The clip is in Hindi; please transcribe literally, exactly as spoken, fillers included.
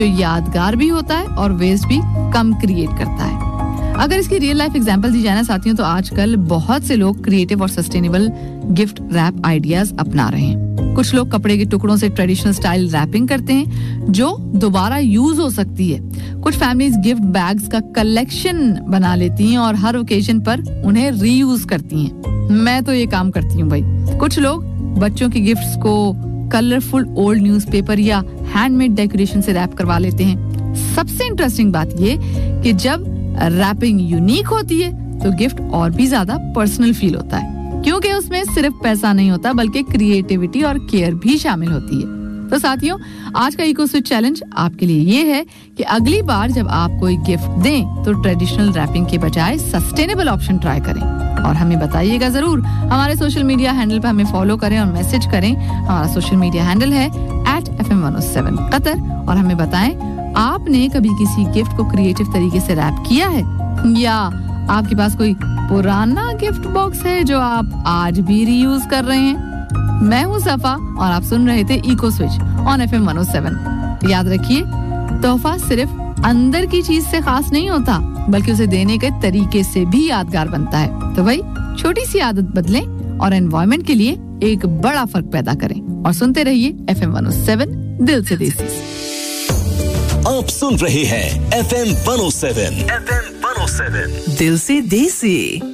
जो यादगार भी होता है और वेस्ट भी कम क्रिएट करता है। अगर इसकी रियल लाइफ एग्जांपल दी जाए ना साथियों, तो आजकल बहुत से लोग क्रिएटिव और सस्टेनेबल गिफ्ट रैप आइडियाज अपना रहे हैं। कुछ लोग कपड़े के टुकड़ों से ट्रेडिशनल स्टाइल रैपिंग करते हैं जो दोबारा यूज हो सकती है। कुछ फैमिलीज गिफ्ट बैग्स का कलेक्शन बना लेती हैं और हर ओकेजन पर उन्हें रीयूज करती हैं। मैं तो ये काम करती हूँ भाई। कुछ लोग बच्चों के गिफ्ट्स को कलरफुल ओल्ड न्यूज़पेपर या हैंडमेड डेकोरेशन से रैप करवा लेते हैं। सबसे इंटरेस्टिंग बात ये कि जब रैपिंग यूनिक होती है तो गिफ्ट और भी ज्यादा पर्सनल फील होता है, क्योंकि उसमें सिर्फ पैसा नहीं होता बल्कि क्रिएटिविटी और केयर भी शामिल होती है। तो साथियों, आज का इको स्विच चैलेंज आपके लिए ये है कि अगली बार जब आप कोई गिफ्ट दें तो ट्रेडिशनल रैपिंग के बजाय सस्टेनेबल ऑप्शन ट्राई करें और हमें बताइएगा जरूर। हमारे सोशल मीडिया हैंडल पर हमें फॉलो करें और मैसेज करें। हमारा सोशल मीडिया हैंडल है eight F M one O seven Qatar और हमें बताएं आपने कभी किसी गिफ्ट को क्रिएटिव तरीके से रैप किया है या आपके पास कोई पुराना गिफ्ट बॉक्स है जो आप आज भी रीयूज कर रहे हैं। मैं हूँ सफा और आप सुन रहे थे eco switch on F M one O seven. याद रखिए, तोहफा सिर्फ अंदर की चीज से खास नहीं होता बल्कि उसे देने के तरीके से भी यादगार बनता है। तो भाई छोटी सी आदत बदलें और एनवायरनमेंट के लिए एक बड़ा फर्क पैदा करें और सुनते रहिए F M one O seven दिल से देसी। आप सुन रहे हैं F M one O seven F M one O seven दिल से देसी।